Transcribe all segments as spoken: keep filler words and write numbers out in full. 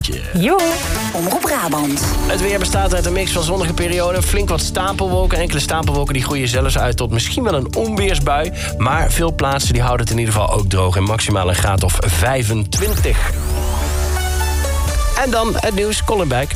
Jo. Omroep Brabant. Het weer bestaat uit een mix van zonnige perioden, flink wat stapelwolken. Enkele stapelwolken die groeien zelfs uit tot misschien wel een onweersbui. Maar veel plaatsen die houden het in ieder geval ook droog. En maximaal een graad of vijfentwintig. En dan het nieuws, Colin Beck.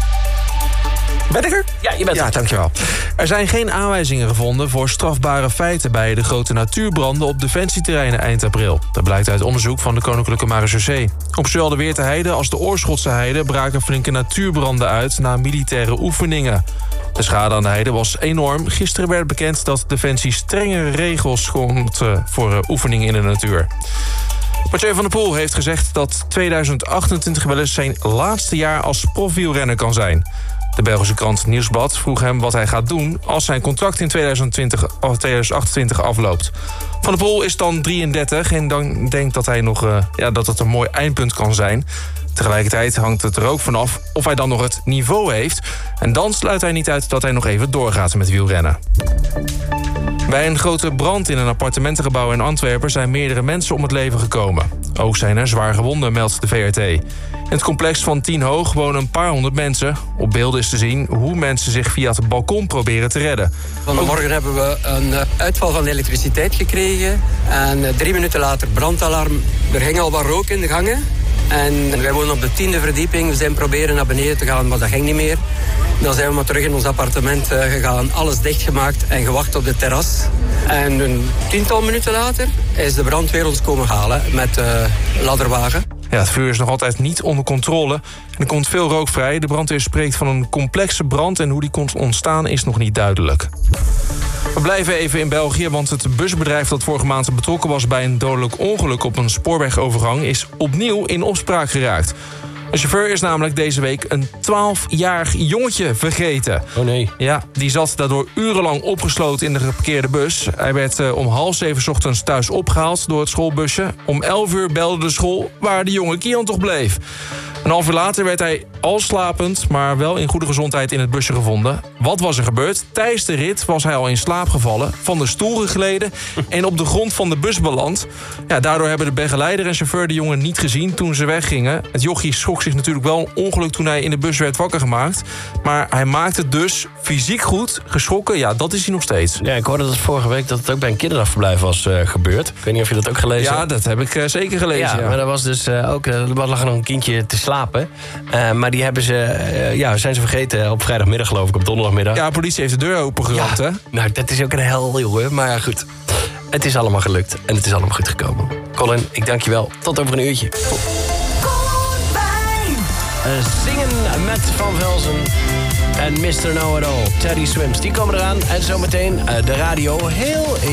Ben ik er? Ja, je bent Ja, er. dankjewel. Er zijn geen aanwijzingen gevonden voor strafbare feiten bij de grote natuurbranden op defensieterreinen eind april. Dat blijkt uit onderzoek van de Koninklijke Marechaussee. Op zowel de Weerte Heide als de Oorschotse Heide braken flinke natuurbranden uit na militaire oefeningen. De schade aan de heide was enorm. Gisteren werd bekend dat Defensie strengere regels schond voor oefeningen in de natuur. Mathieu van der Poel heeft gezegd dat tweeduizend achtentwintig wel eens zijn laatste jaar als profwielrenner kan zijn. De Belgische krant Nieuwsblad vroeg hem wat hij gaat doen als zijn contract in tweeduizend twintig, tweeduizend achtentwintig afloopt. Van der Poel is dan drieëndertig en dan denkt dat, hij nog, uh, ja, dat het een mooi eindpunt kan zijn. Tegelijkertijd hangt het er ook vanaf of hij dan nog het niveau heeft. En dan sluit hij niet uit dat hij nog even doorgaat met wielrennen. Bij een grote brand in een appartementengebouw in Antwerpen zijn meerdere mensen om het leven gekomen. Ook zijn er zwaar gewonden, meldt de V R T. In het complex van tien hoog wonen een paar honderd mensen. Op beelden is te zien hoe mensen zich via het balkon proberen te redden. Vanmorgen hebben we een uitval van de elektriciteit gekregen. En drie minuten later brandalarm. Er ging al wat rook in de gangen. En wij wonen op de tiende verdieping. We zijn proberen naar beneden te gaan, maar dat ging niet meer. Dan zijn we maar terug in ons appartement gegaan. Alles dichtgemaakt en gewacht op de terras. En een tiental minuten later is de brandweer ons komen halen met de ladderwagen. Ja, het vuur is nog altijd niet onder controle. En er komt veel rook vrij. De brandweer spreekt van een complexe brand en hoe die kon ontstaan is nog niet duidelijk. We blijven even in België, want het busbedrijf dat vorige maand betrokken was bij een dodelijk ongeluk op een spoorwegovergang is opnieuw in opspraak geraakt. Een chauffeur is namelijk deze week een twaalfjarig jongetje vergeten. Oh nee. Ja, die zat daardoor urenlang opgesloten in de geparkeerde bus. Hij werd uh, om half zeven 's ochtends thuis opgehaald door het schoolbusje. Om elf uur belde de school waar de jonge Kian toch bleef. Een half uur later werd hij al slapend, maar wel in goede gezondheid in het busje gevonden. Wat was er gebeurd? Tijdens de rit was hij al in slaap gevallen, van de stoel gegleden en op de grond van de bus beland. Ja, daardoor hebben de begeleider en chauffeur de jongen niet gezien toen ze weggingen. Het jochie schrok zich natuurlijk wel een ongeluk toen hij in de bus werd wakker gemaakt. Maar hij maakte het dus fysiek goed. Geschrokken, ja, dat is hij nog steeds. Ja, ik hoorde dat vorige week dat het ook bij een kinderdagverblijf was uh, gebeurd. Ik weet niet of je dat ook gelezen Ja, hebt. dat heb ik uh, zeker gelezen. Ja, Ja, maar er was dus uh, ook, uh, er lag er nog een kindje te slapen. Uh, maar die hebben ze, uh, ja, zijn ze vergeten op vrijdagmiddag geloof ik, op donderdagmiddag. Ja, politie heeft de deur opengeramd, ja, hè? Nou, dat is ook een hel, jongen. Maar ja, goed. Het is allemaal gelukt en het is allemaal goed gekomen. Colin, ik dank je wel. Tot over een uurtje. Uh, zingen met Van Velzen en mister Know It All. Teddy Swims, die komen eraan. En zometeen uh, de radio heel...